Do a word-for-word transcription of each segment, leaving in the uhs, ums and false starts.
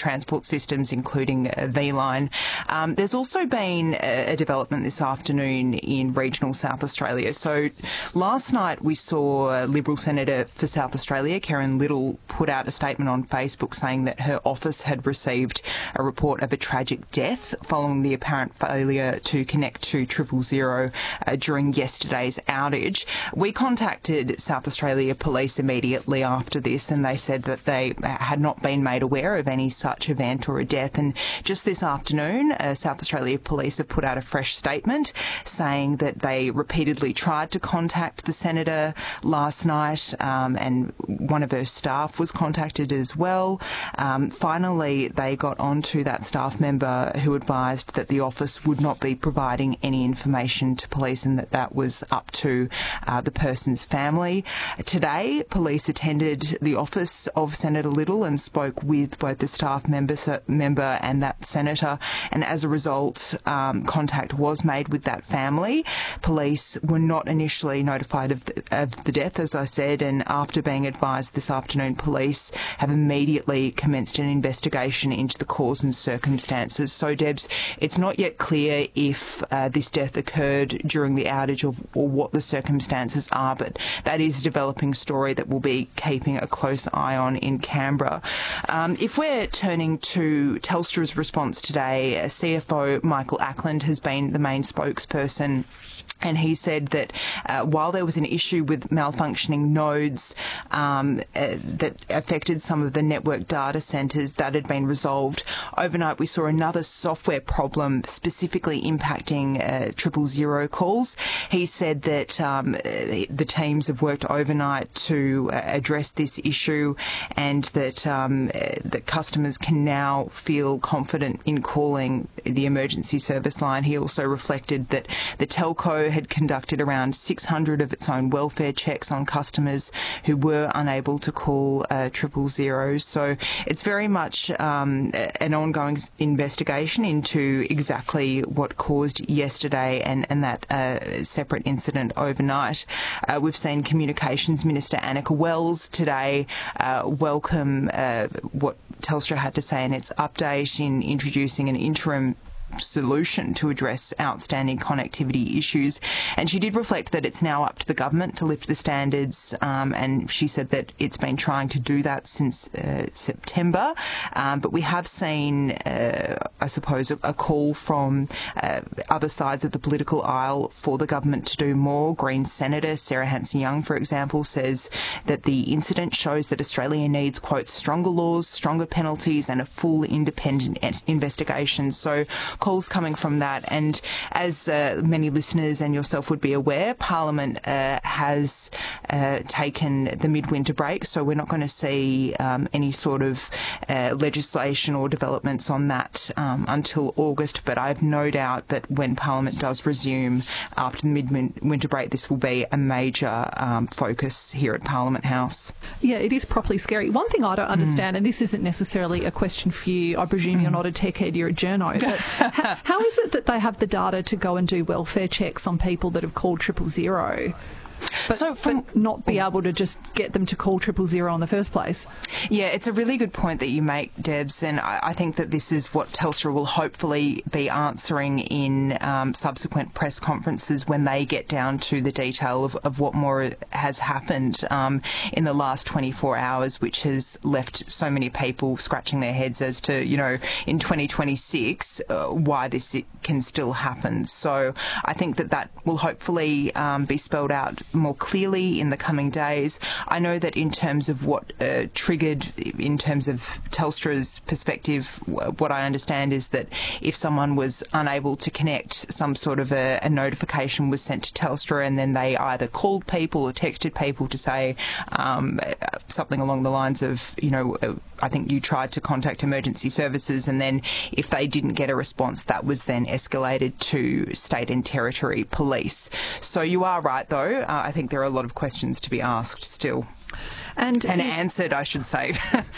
transport systems, including uh, V-Line. Um, there's also been a, a development this afternoon in regional South Australia. So last night we saw Liberal Senator for South Australia, Karen Little, put out a statement on Facebook saying that her office had received a report of a tragic death following the apparent failure to connect to triple zero uh, during yesterday's outage. We contacted South Australia Police immediately after this, and they said that they had not been made aware of any such event or a death. And just this afternoon, uh, South Australia Police have put out a fresh statement saying that they repeatedly tried to contact the Senator last night, um, and one of her staff was contacted as well. Um, finally, they got onto that staff member who advised that the office would not be providing any information to police and that that was up to uh, the person's family. Today, police attended the office of Senator Little and spoke with both the staff member, member and that senator, and as a result, um, contact was made with that family. Police were not initially notified of the, of the death, as I said, and after being advised this afternoon, police have immediately commenced an investigation into the cause and circumstances. So, Debs, it's not yet clear if uh, this death occurred during the outage or, or what the circumstances are, but that is a developing story that we'll be keeping a close eye on in Canberra. Um, if we're turning to Telstra's response today, C F O Michael Ackland has been the main spokesperson, and he said that uh, while there was an issue with malfunctioning nodes um, uh, that affected some of the network data centres, that had been resolved. Overnight, we saw another software problem specifically impacting uh, triple zero calls. He said that um, the teams have worked overnight to uh, address this issue, and that um, uh, that customers can now feel confident in calling the emergency service line. He also reflected that the telco had conducted around six hundred of its own welfare checks on customers who were unable to call uh, triple zero. So it's very much um, an ongoing investigation into exactly what caused yesterday and, and that uh, separate incident overnight. Uh, we've seen Communications Minister Annika Wells today uh, welcome uh, what Telstra had to say in its update in introducing an interim solution to address outstanding connectivity issues. And she did reflect that it's now up to the government to lift the standards, um, and she said that it's been trying to do that since uh, September. Um, but we have seen, uh, I suppose, a, a call from uh, other sides of the political aisle for the government to do more. Green Senator Sarah Hanson-Young, for example, says that the incident shows that Australia needs, quote, stronger laws, stronger penalties and a full independent investigation. So calls coming from that. And as uh, many listeners and yourself would be aware, Parliament uh, has uh, taken the midwinter break, so we're not going to see um, any sort of uh, legislation or developments on that um, until August. But I have no doubt that when Parliament does resume after the midwinter break, this will be a major um, focus here at Parliament House. Yeah, it is properly scary. One thing I don't understand, mm. and this isn't necessarily a question for you, I presume mm. you're not a tech head, you're a journo, but how, how is it that they have the data to go and do welfare checks on people that have called triple zero? But, so from, but not be able to just get them to call triple zero in the first place? Yeah, it's a really good point that you make, Debs, and I, I think that this is what Telstra will hopefully be answering in um, subsequent press conferences when they get down to the detail of, of what more has happened um, in the last twenty-four hours, which has left so many people scratching their heads as to, you know, in twenty twenty-six, uh, why this can still happen. So I think that that will hopefully um, be spelled out more clearly in the coming days. I know that in terms of what uh, triggered, in terms of Telstra's perspective, what I understand is that if someone was unable to connect, some sort of a, a notification was sent to Telstra, and then they either called people or texted people to say um, something along the lines of, you know, uh, I think you tried to contact emergency services, and then if they didn't get a response, that was then escalated to state and territory police. So you are right, though. Uh, I think there are a lot of questions to be asked still. And, and answered, I should say.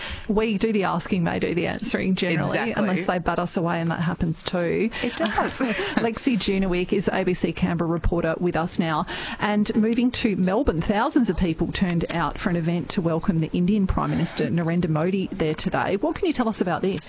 We do the asking, they do the answering generally, exactly. Unless they bat us away, and that happens too. It does. Lexi Junawick is A B C Canberra reporter with us now. And moving to Melbourne, thousands of people turned out for an event to welcome the Indian Prime Minister Narendra Modi there today. What can you tell us about this?